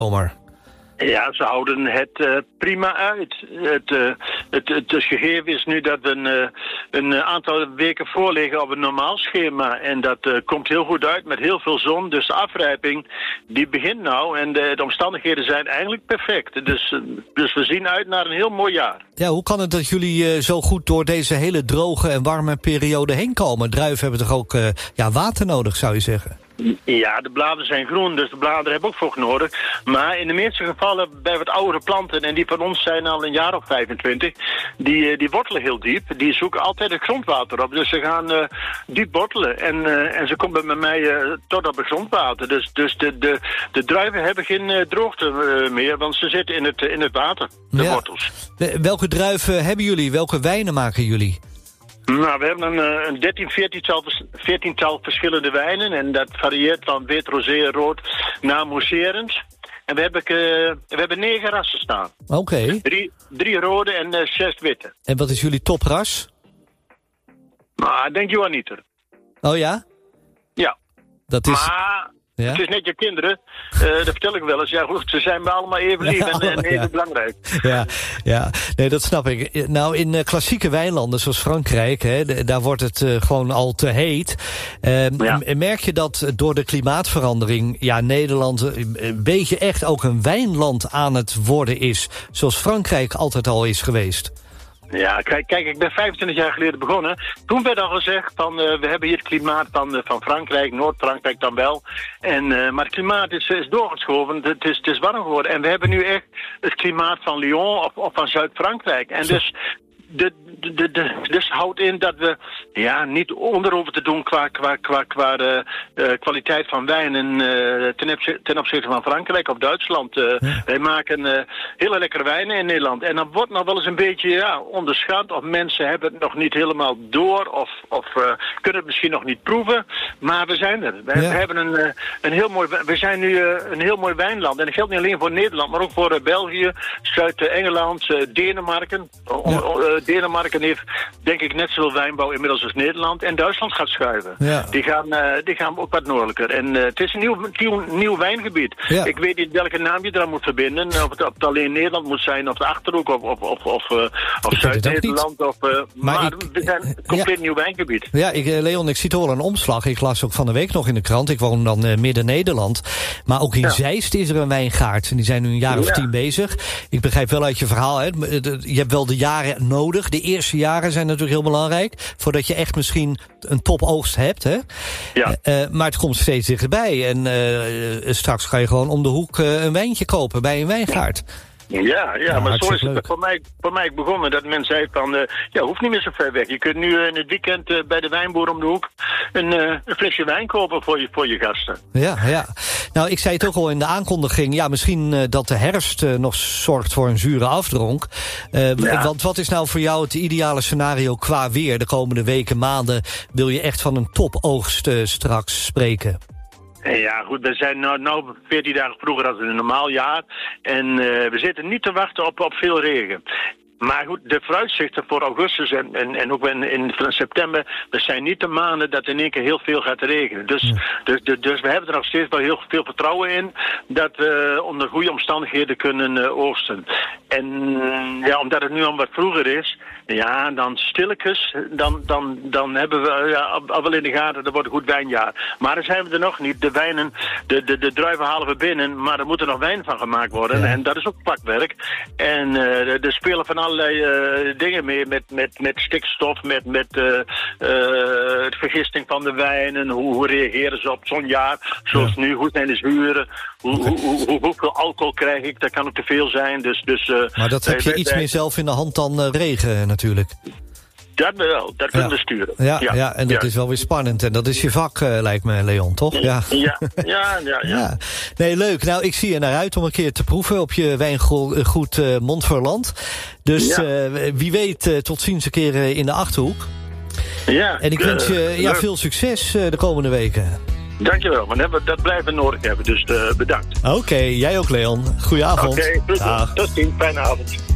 zomer. Ja, ze houden het prima uit. Het gegeven is nu dat we een aantal weken voorliggen op een normaal schema. En dat komt heel goed uit met heel veel zon. Dus de afrijping die begint nou. En de omstandigheden zijn eigenlijk perfect. Dus we zien uit naar een heel mooi jaar. Ja, hoe kan het dat jullie zo goed door deze hele droge en warme periode heen komen? Druiven hebben toch ook water nodig, zou je zeggen? Ja, de bladeren zijn groen, dus de bladeren hebben ook vocht nodig. Maar in de meeste gevallen bij wat oudere planten, en die van ons zijn al een jaar of 25, die wortelen heel diep. Die zoeken altijd het grondwater op. Dus ze gaan diep wortelen en ze komen bij mij tot op het grondwater. Dus de druiven hebben geen droogte meer, want ze zitten in het water, de wortels. Welke druiven hebben jullie? Welke wijnen maken jullie? Nou, we hebben een 14-tal verschillende wijnen. En dat varieert van wit, rosé, rood naar mousserend. En we hebben 9 rassen staan. Oké. 3 rode en 6 witte. En wat is jullie topras? Nou, ik denk Johanniter. Oh ja? Ja. Dat is... Maar... Ja? Het is net je kinderen, dat vertel ik wel eens. Ja goed, ze zijn me allemaal even lief en even belangrijk. Ja, nee, dat snap ik. Nou, in klassieke wijnlanden zoals Frankrijk, daar wordt het gewoon al te heet. Merk je dat door de klimaatverandering Nederland een beetje echt ook een wijnland aan het worden is, zoals Frankrijk altijd al is geweest? Ja, kijk, ik ben 25 jaar geleden begonnen. Toen werd al gezegd van we hebben hier het klimaat van Frankrijk, Noord-Frankrijk dan wel. Maar het klimaat is doorgeschoven, het is warm geworden. En we hebben nu echt het klimaat van Lyon of van Zuid-Frankrijk. En dus... Dus houdt in dat we niet onder hoeven te doen qua kwaliteit van wijnen ten opzichte van Frankrijk of Duitsland. Wij maken hele lekkere wijnen in Nederland. En dan wordt nog wel eens een beetje onderschat. Of mensen hebben het nog niet helemaal door. Of kunnen het misschien nog niet proeven. Maar we zijn er. We hebben een heel mooi... We zijn nu een heel mooi wijnland. En dat geldt niet alleen voor Nederland, maar ook voor België, Zuid-Engeland, Denemarken. Denemarken heeft, denk ik, net zoveel wijnbouw inmiddels als Nederland. En Duitsland gaat schuiven. Ja. Die gaan ook wat noordelijker. En het is een nieuw wijngebied. Ja. Ik weet niet welke naam je eraan moet verbinden. Of het alleen Nederland moet zijn, of de Achterhoek, of Zuid-Nederland. Maar we zijn een compleet nieuw wijngebied. Ja, Leon, ik zie toch wel een omslag. Ik las ook van de week nog in de krant. Ik woon dan Midden-Nederland. Maar ook in Zeist is er een wijngaard. En die zijn nu een jaar of 10 bezig. Ik begrijp wel uit je verhaal, je hebt wel de jaren nodig. De eerste jaren zijn natuurlijk heel belangrijk, voordat je echt misschien een topoogst hebt. Hè? Ja. Maar het komt steeds dichterbij. En straks ga je gewoon om de hoek een wijntje kopen bij een wijngaard. Ja, maar zo is het voor mij begonnen. Dat men zei van, hoeft niet meer zo ver weg. Je kunt nu in het weekend bij de wijnboer om de hoek een flesje wijn kopen voor je gasten. Ja. Nou, ik zei het ook al in de aankondiging. Misschien dat de herfst nog zorgt voor een zure afdronk. Want wat is nou voor jou het ideale scenario qua weer? De komende weken, maanden, wil je echt van een topoogst straks spreken? Ja, goed, we zijn nou 14 dagen vroeger dan een normaal jaar. En we zitten niet te wachten op veel regen. Maar goed, de vooruitzichten voor augustus en ook in september, dat zijn niet de maanden dat in één keer heel veel gaat regenen. Dus we hebben er nog steeds wel heel veel vertrouwen in dat we onder goede omstandigheden kunnen oogsten. En omdat het nu al wat vroeger is, dan stilletjes, dan hebben we al wel in de gaten, dat wordt een goed wijnjaar. Maar dan zijn we er nog niet. De wijnen, de druiven halen we binnen, maar er moet er nog wijn van gemaakt worden. Ja. En dat is ook pakwerk. En er spelen van allerlei dingen mee met stikstof, met de vergisting van de wijnen. Hoe reageren ze op zo'n jaar? Zoals nu, hoe zijn de zuren? Hoeveel alcohol krijg ik? Dat kan ook te veel zijn. Maar dat heb je iets meer zelf in de hand dan regen natuurlijk. Dat wel, dat kunnen we sturen. Ja, en dat is wel weer spannend. En dat is je vak, lijkt me, Leon, toch? Ja. Nee, leuk. Nou, ik zie er naar uit om een keer te proeven op je wijngoed Montferland. Dus wie weet, tot ziens een keer in de Achterhoek. Ja. En ik wens je veel succes de komende weken. Dankjewel, maar dat blijven we nodig hebben, dus bedankt. Oké, jij ook, Leon. Goedenavond. Oké, tot ziens, fijne avond.